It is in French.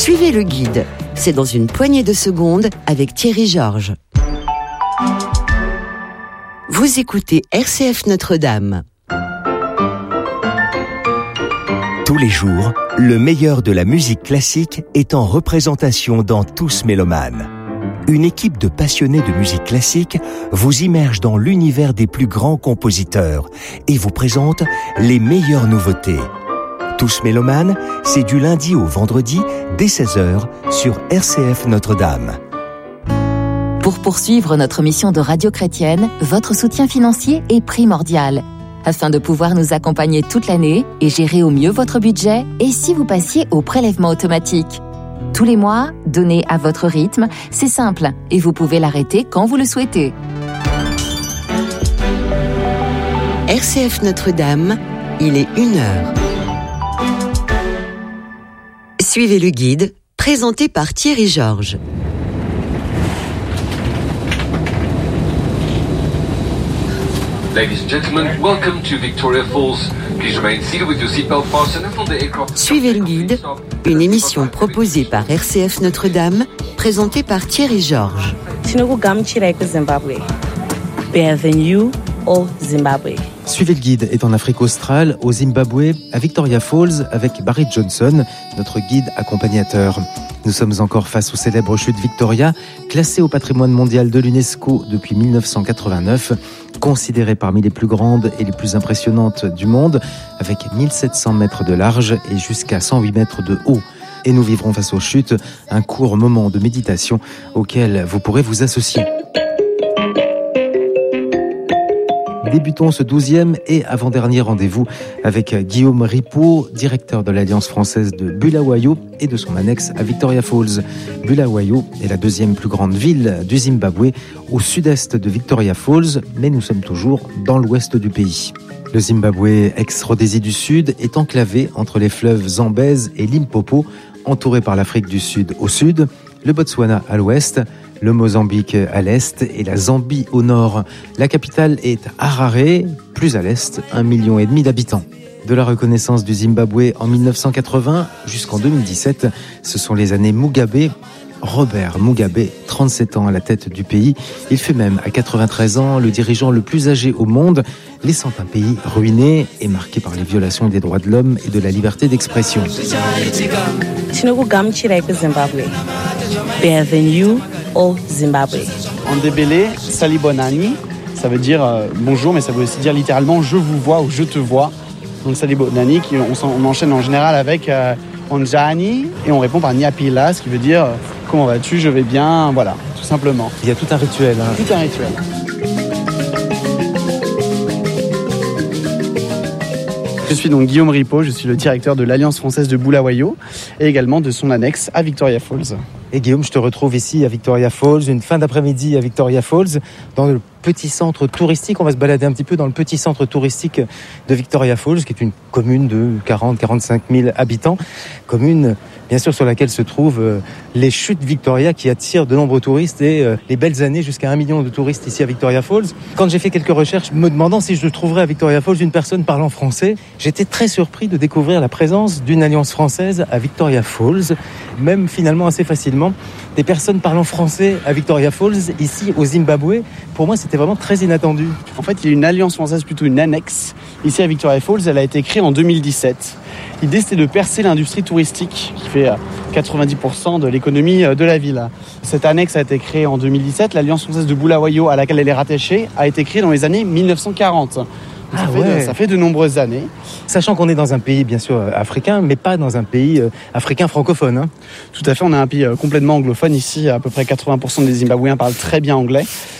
Suivez le guide. C'est dans une poignée de secondes avec Thierry Georges. Vous écoutez RCF Notre-Dame. Tous les jours, le meilleur de la musique classique est en représentation dans Tous Mélomanes. Une équipe de passionnés de musique classique vous immerge dans l'univers des plus grands compositeurs et vous présente les meilleures nouveautés. Tous Mélomanes, c'est du lundi au vendredi dès 16h sur RCF Notre-Dame. Pour poursuivre notre mission de radio chrétienne, votre soutien financier est primordial. Afin de pouvoir nous accompagner toute l'année et gérer au mieux votre budget, et si vous passiez au prélèvement automatique. Tous les mois, donnez à votre rythme, c'est simple, et vous pouvez l'arrêter quand vous le souhaitez. RCF Notre-Dame, il est 1h. Suivez le guide, présenté par Thierry Georges. Ladies and gentlemen, welcome to Victoria Falls. Please remain seated with your seatbelt fastened until the aircraft... Suivez le guide, une émission proposée par RCF Notre-Dame, présentée par Thierry Georges. Bienvenue au Zimbabwe. Suivez le guide est en Afrique australe, au Zimbabwe, à Victoria Falls, avec Barry Johnson, notre guide accompagnateur. Nous sommes encore face aux célèbres chutes Victoria, classées au patrimoine mondial de l'UNESCO depuis 1989, considérées parmi les plus grandes et les plus impressionnantes du monde, avec 1700 mètres de large et jusqu'à 108 mètres de haut. Et nous vivrons face aux chutes un court moment de méditation auquel vous pourrez vous associer. Débutons ce 12e et avant-dernier rendez-vous avec Guillaume Ripaud, directeur de l'Alliance française de Bulawayo et de son annexe à Victoria Falls. Bulawayo est la deuxième plus grande ville du Zimbabwe, au sud-est de Victoria Falls, mais nous sommes toujours dans l'ouest du pays. Le Zimbabwe, ex-Rhodésie du Sud, est enclavé entre les fleuves Zambèze et Limpopo, entouré par l'Afrique du Sud au sud, le Botswana à l'ouest, le Mozambique à l'est et la Zambie au nord. La capitale est Harare, plus à l'est, 1,5 million d'habitants. De la reconnaissance du Zimbabwe en 1980 jusqu'en 2017, ce sont les années Mugabe. Robert Mugabe, 37 ans à la tête du pays. Il fut même à 93 ans le dirigeant le plus âgé au monde, laissant un pays ruiné et marqué par les violations des droits de l'homme et de la liberté d'expression. Bienvenue au Zimbabwe. En débélé, Salibonani, ça veut dire bonjour, mais ça veut aussi dire littéralement je vous vois ou je te vois. Donc Salibonani, on enchaîne en général avec Onjani et on répond par Nyapila, ce qui veut dire comment vas-tu, je vais bien, voilà, tout simplement. Il y a tout un rituel. Tout un rituel. Je suis donc Guillaume Ripaud, je suis le directeur de l'Alliance française de Bulawayo et également de son annexe à Victoria Falls. Et Guillaume, je te retrouve ici à Victoria Falls, une fin d'après-midi à Victoria Falls, dans le petit centre touristique. On va se balader un petit peu dans le petit centre touristique de Victoria Falls, qui est une commune de 40-45 000 habitants. Commune, bien sûr, sur laquelle se trouvent les chutes Victoria qui attirent de nombreux touristes et les belles années jusqu'à 1 million de touristes ici à Victoria Falls. Quand j'ai fait quelques recherches me demandant si je trouverais à Victoria Falls une personne parlant français, j'étais très surpris de découvrir la présence d'une alliance française à Victoria Falls, même finalement assez facilement. Des personnes parlant français à Victoria Falls, ici au Zimbabwe, pour moi c'était vraiment très inattendu. En fait, il y a une alliance française, plutôt une annexe, ici à Victoria Falls. Elle a été créée en 2017. L'idée, c'était de percer l'industrie touristique, qui fait 90% de l'économie de la ville. Cette annexe a été créée en 2017. L'Alliance française de Bulawayo, à laquelle elle est rattachée, a été créée dans les années 1940. Ça fait de nombreuses années. Sachant qu'on est dans un pays, bien sûr, africain, mais pas dans un pays africain francophone. Hein. Tout à fait, on a un pays complètement anglophone ici. À peu près 80% des Zimbabwéens parlent très bien anglais.